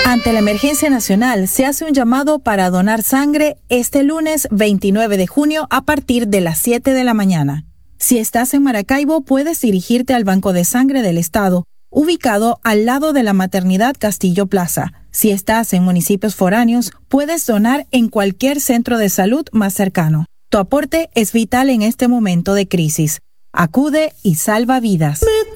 Ante la emergencia nacional, se hace un llamado para donar sangre este lunes 29 de junio a partir de las 7 de la mañana. Si estás en Maracaibo, puedes dirigirte al Banco de Sangre del Estado, ubicado al lado de la Maternidad Castillo Plaza. Si estás en municipios foráneos, puedes donar en cualquier centro de salud más cercano. Tu aporte es vital en este momento de crisis. Acude y salva vidas.